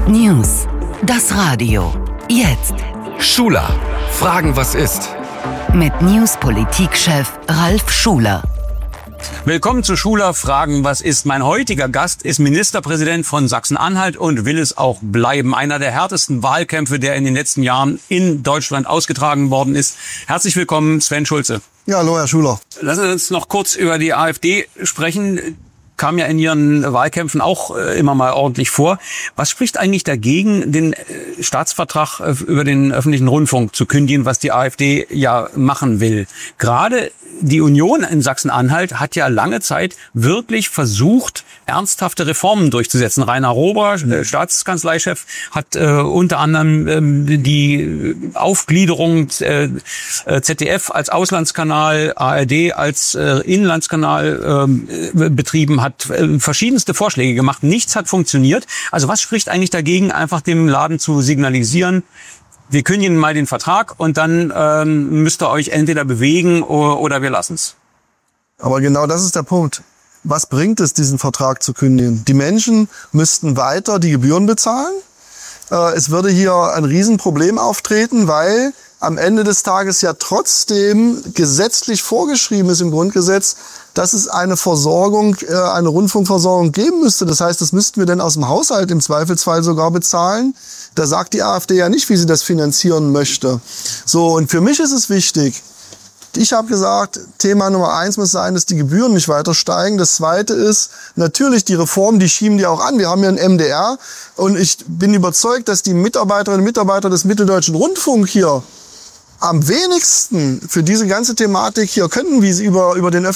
News. Das Radio. Jetzt. Schuler. Fragen, was ist? Mit News-Politikchef Ralf Schuler. Willkommen zu Schuler Fragen, was ist? Mein heutiger Gast ist Ministerpräsident von Sachsen-Anhalt und will es auch bleiben. Einer der härtesten Wahlkämpfe, der in den letzten Jahren in Deutschland ausgetragen worden ist. Herzlich willkommen, Sven Schulze. Ja, hallo, Herr Schuler. Lassen Sie uns noch kurz über die AfD sprechen. Kam ja in Ihren Wahlkämpfen auch immer mal ordentlich vor. Was spricht eigentlich dagegen, den Staatsvertrag über den öffentlichen Rundfunk zu kündigen, was die AfD ja machen will? Gerade die Union in Sachsen-Anhalt hat ja lange Zeit wirklich versucht, ernsthafte Reformen durchzusetzen. Rainer Rober, Staatskanzleichef, hat unter anderem die Aufgliederung ZDF als Auslandskanal, ARD als Inlandskanal betrieben, hat verschiedenste Vorschläge gemacht. Nichts hat funktioniert. Also was spricht eigentlich dagegen, einfach dem Laden zu signalisieren, wir kündigen mal den Vertrag und dann müsst ihr euch entweder bewegen oder wir lassen's. Aber genau das ist der Punkt. Was bringt es, diesen Vertrag zu kündigen? Die Menschen müssten weiter die Gebühren bezahlen. Es würde hier ein Riesenproblem auftreten, weil am Ende des Tages ja trotzdem gesetzlich vorgeschrieben ist im Grundgesetz, dass es eine Versorgung, eine Rundfunkversorgung geben müsste. Das heißt, das müssten wir dann aus dem Haushalt im Zweifelsfall sogar bezahlen. Da sagt die AfD ja nicht, wie sie das finanzieren möchte. So, und für mich ist es wichtig. Ich habe gesagt, Thema Nummer 1 muss sein, dass die Gebühren nicht weiter steigen. Das Zweite ist natürlich die Reformen, die schieben die auch an. Wir haben ja ein MDR und ich bin überzeugt, dass die Mitarbeiterinnen und Mitarbeiter des Mitteldeutschen Rundfunk hier am wenigsten für diese ganze Thematik hier können, wie sie über den